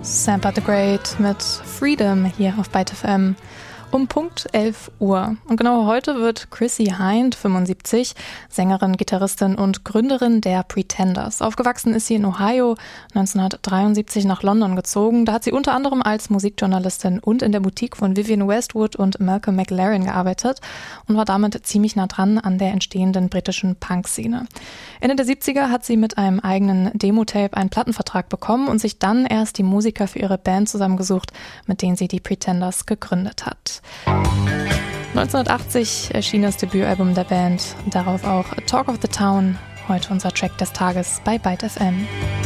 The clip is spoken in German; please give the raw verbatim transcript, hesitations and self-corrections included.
Sampa the Great mit Freedom hier auf Byte F M um Punkt elf Uhr. Und genau heute wird Chrissie Hynde fünfundsiebzig, Sängerin, Gitarristin und Gründerin der Pretenders. Aufgewachsen ist sie in Ohio, neunzehnhundertdreiundsiebzig nach London gezogen. Da hat sie unter anderem als Musikjournalistin und in der Boutique von Vivienne Westwood und Malcolm McLaren gearbeitet und war damit ziemlich nah dran an der entstehenden britischen Punk-Szene. Ende der siebziger hat sie mit einem eigenen Demo-Tape einen Plattenvertrag bekommen und sich dann erst die Musiker für ihre Band zusammengesucht, mit denen sie die Pretenders gegründet hat. neunzehnhundertachtzig erschien das Debütalbum der Band, darauf auch Talk of the Town, heute unser Track des Tages bei Byte F M.